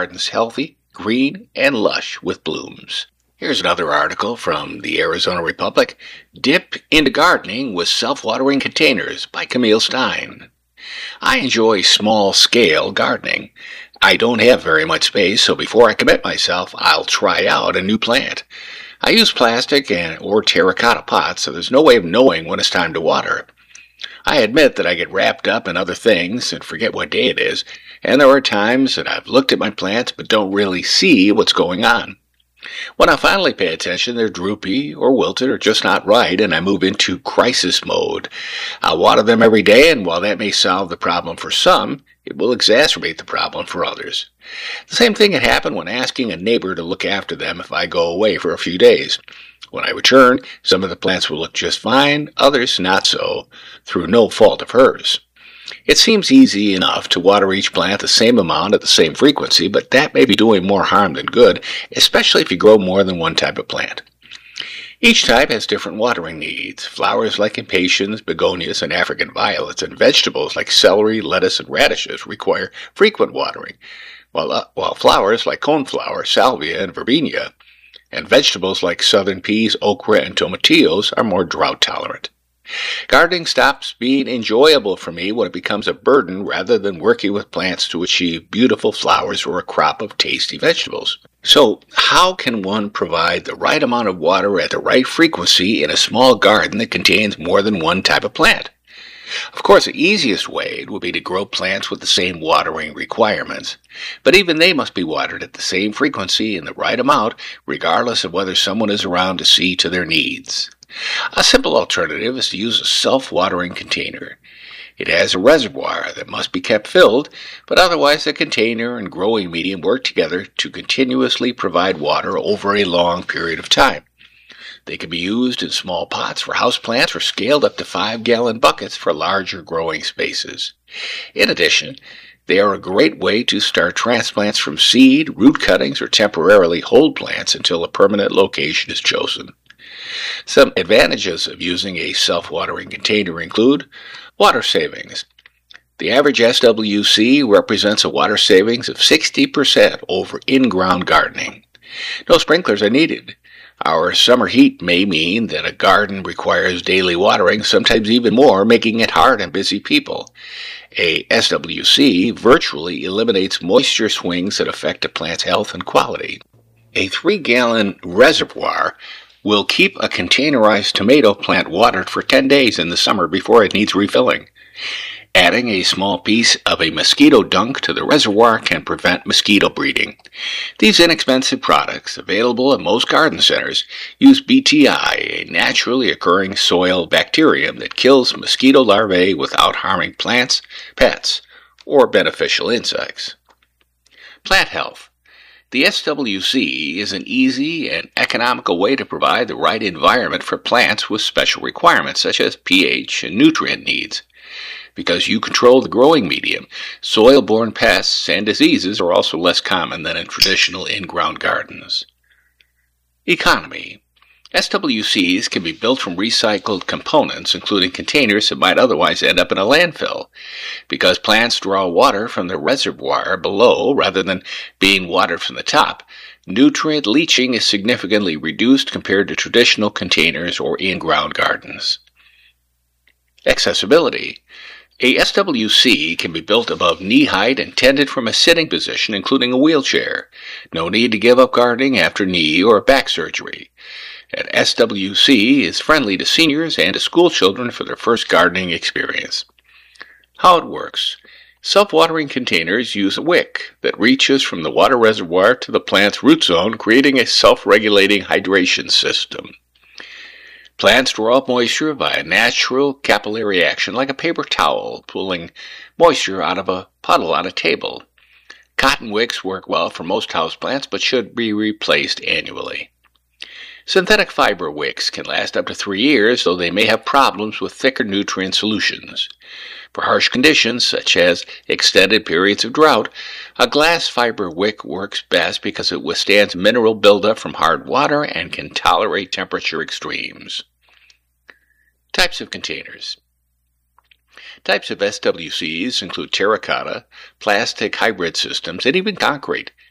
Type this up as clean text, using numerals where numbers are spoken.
gardens healthy, green, and lush with blooms. Here's another article from the Arizona Republic, Dip into Gardening with Self-Watering Containers by Camille Stein. I enjoy small-scale gardening. I don't have very much space, so before I commit myself, I'll try out a new plant. I use plastic or terracotta pots, so there's no way of knowing when it's time to water. I admit that I get wrapped up in other things and forget what day it is, and there are times that I've looked at my plants but don't really see what's going on. When I finally pay attention, they're droopy or wilted or just not right, and I move into crisis mode. I'll water them every day, and while that may solve the problem for some, it will exacerbate the problem for others. The same thing can happen when asking a neighbor to look after them if I go away for a few days. When I return, some of the plants will look just fine, others not so, through no fault of hers. It seems easy enough to water each plant the same amount at the same frequency, but that may be doing more harm than good, especially if you grow more than one type of plant. Each type has different watering needs. Flowers like impatiens, begonias, and African violets, and vegetables like celery, lettuce, and radishes require frequent watering, while flowers like coneflower, salvia, and verbena, and vegetables like southern peas, okra, and tomatillos are more drought tolerant. Gardening stops being enjoyable for me when it becomes a burden rather than working with plants to achieve beautiful flowers or a crop of tasty vegetables. So, how can one provide the right amount of water at the right frequency in a small garden that contains more than one type of plant? Of course, the easiest way would be to grow plants with the same watering requirements, but even they must be watered at the same frequency in the right amount, regardless of whether someone is around to see to their needs. A simple alternative is to use a self-watering container. It has a reservoir that must be kept filled, but otherwise the container and growing medium work together to continuously provide water over a long period of time. They can be used in small pots for houseplants or scaled up to 5-gallon buckets for larger growing spaces. In addition, they are a great way to start transplants from seed, root cuttings, or temporarily hold plants until a permanent location is chosen. Some advantages of using a self-watering container include water savings. The average SWC represents a water savings of 60% over in-ground gardening. No sprinklers are needed. Our summer heat may mean that a garden requires daily watering, sometimes even more, making it hard on busy people. A SWC virtually eliminates moisture swings that affect a plant's health and quality. A 3-gallon reservoir will keep a containerized tomato plant watered for 10 days in the summer before it needs refilling. Adding a small piece of a mosquito dunk to the reservoir can prevent mosquito breeding. These inexpensive products, available at most garden centers, use BTI, a naturally occurring soil bacterium that kills mosquito larvae without harming plants, pets, or beneficial insects. Plant health. The SWC is an easy and economical way to provide the right environment for plants with special requirements such as pH and nutrient needs. Because you control the growing medium, soil-borne pests and diseases are also less common than in traditional in-ground gardens. Economy. SWCs can be built from recycled components, including containers that might otherwise end up in a landfill. Because plants draw water from the reservoir below rather than being watered from the top, nutrient leaching is significantly reduced compared to traditional containers or in-ground gardens. Accessibility. A SWC can be built above knee height and tended from a sitting position, including a wheelchair. No need to give up gardening after knee or back surgery. An SWC is friendly to seniors and to school children for their first gardening experience. How it works. Self-watering containers use a wick that reaches from the water reservoir to the plant's root zone, creating a self-regulating hydration system. Plants draw up moisture by a natural capillary action like a paper towel, pulling moisture out of a puddle on a table. Cotton wicks work well for most houseplants but should be replaced annually. Synthetic fiber wicks can last up to 3 years, though they may have problems with thicker nutrient solutions. For harsh conditions, such as extended periods of drought, a glass fiber wick works best because it withstands mineral buildup from hard water and can tolerate temperature extremes. Types of containers. Types of SWCs include terracotta, plastic hybrid systems, and even concrete.